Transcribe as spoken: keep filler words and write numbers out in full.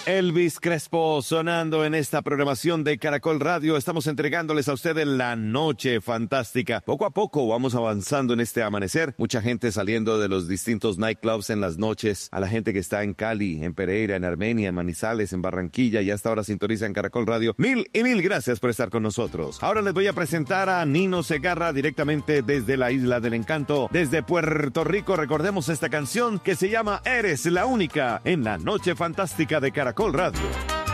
Elvis Crespo sonando en esta programación de Caracol Radio. Estamos entregándoles a ustedes la noche fantástica. Poco a poco vamos avanzando en este amanecer. Mucha gente saliendo de los distintos nightclubs en las noches. A la gente que está en Cali, en Pereira, en Armenia, en Manizales, en Barranquilla y hasta ahora sintonizan Caracol Radio. Mil y mil gracias por estar con nosotros. Ahora les voy a presentar a Nino Segarra directamente desde la Isla del Encanto, desde Puerto Rico. Recordemos esta canción que se llama Eres la Única en la noche fantástica de Caracol Radio.